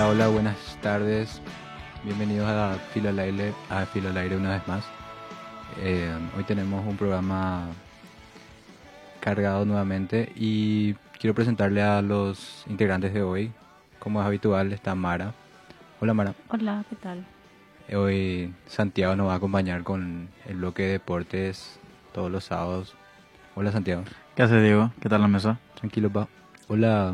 Hola, buenas tardes. Bienvenidos a Filo al Aire una vez más. Hoy tenemos un programa cargado nuevamente y quiero presentarle a los integrantes de hoy. Como es habitual, está Mara. Hola, Mara. Hola, ¿qué tal? Hoy Santiago nos va a acompañar con el bloque de deportes todos los sábados. Hola, Santiago. ¿Qué haces, Diego? ¿Qué tal la mesa? Tranquilo, pa. Hola,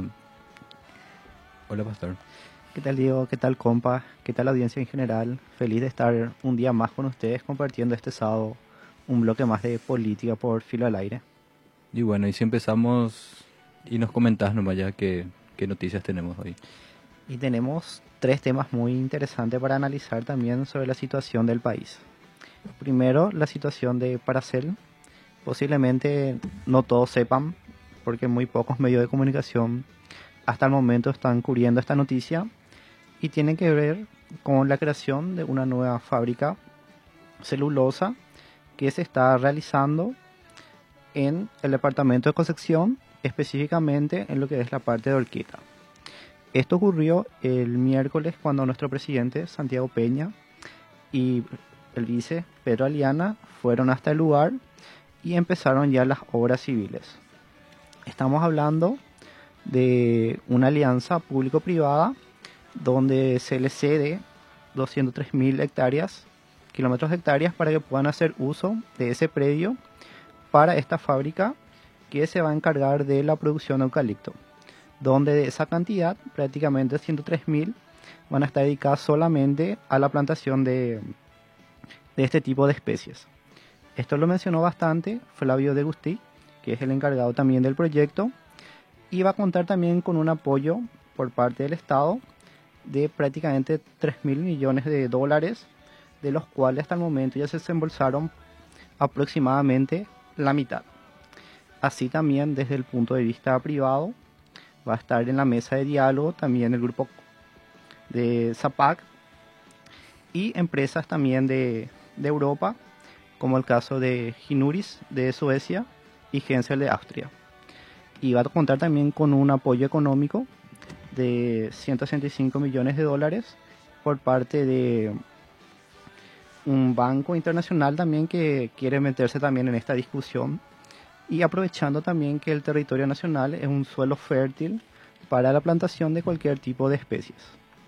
hola, Pastor. ¿Qué tal, Diego? ¿Qué tal, compa? ¿Qué tal la audiencia en general? Feliz de estar un día más con ustedes compartiendo este sábado un bloque más de política por Filo al Aire. Y bueno, y si empezamos y nos comentás nomás ya qué noticias tenemos hoy. Y tenemos tres temas muy interesantes para analizar también sobre la situación del país. Primero, la situación de Paracel. Posiblemente no todos sepan, porque muy pocos medios de comunicación hasta el momento están cubriendo esta noticia, y tiene que ver con la creación de una nueva fábrica celulosa que se está realizando en el departamento de Concepción, específicamente en lo que es la parte de Orqueta. Esto ocurrió el miércoles cuando nuestro presidente Santiago Peña y el vice Pedro Aliana fueron hasta el lugar y empezaron ya las obras civiles. Estamos hablando de una alianza público-privada donde se le cede 203.000 kilómetros de hectáreas para que puedan hacer uso de ese predio para esta fábrica que se va a encargar de la producción de eucalipto, donde de esa cantidad, prácticamente 103.000, van a estar dedicadas solamente a la plantación de este tipo de especies. Esto lo mencionó bastante Flavio de Gustí, que es el encargado también del proyecto, y va a contar también con un apoyo por parte del Estado de prácticamente 3.000 millones de dólares, de los cuales hasta el momento ya se desembolsaron aproximadamente la mitad. Así también desde el punto de vista privado va a estar en la mesa de diálogo también el grupo de ZAPAC y empresas también de Europa, como el caso de Ginuris de Suecia y Gensel de Austria. Y va a contar también con un apoyo económico de 165 millones de dólares por parte de un banco internacional también que quiere meterse también en esta discusión, y aprovechando también que el territorio nacional es un suelo fértil para la plantación de cualquier tipo de especies.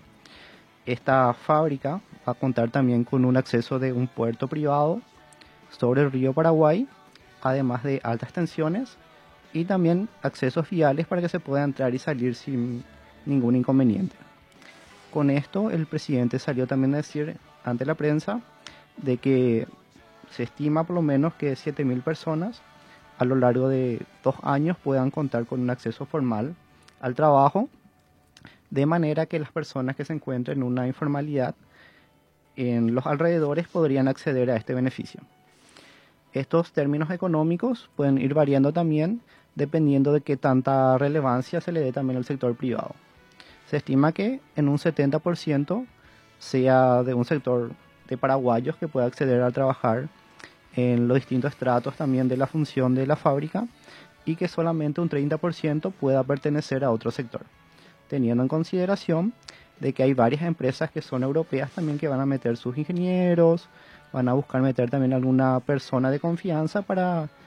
Esta fábrica va a contar también con un acceso de un puerto privado sobre el río Paraguay, además de altas tensiones, y también accesos viales para que se pueda entrar y salir sin ningún inconveniente. Con esto el presidente salió también a decir ante la prensa de que se estima por lo menos que 7.000 personas a lo largo de 2 años puedan contar con un acceso formal al trabajo, de manera que las personas que se encuentren en una informalidad en los alrededores podrían acceder a este beneficio. Estos términos económicos pueden ir variando también dependiendo de qué tanta relevancia se le dé también al sector privado. Se estima que en un 70% sea de un sector de paraguayos que pueda acceder a trabajar en los distintos estratos también de la función de la fábrica, y que solamente un 30% pueda pertenecer a otro sector, teniendo en consideración de que hay varias empresas que son europeas también que van a meter sus ingenieros, van a buscar meter también alguna persona de confianza para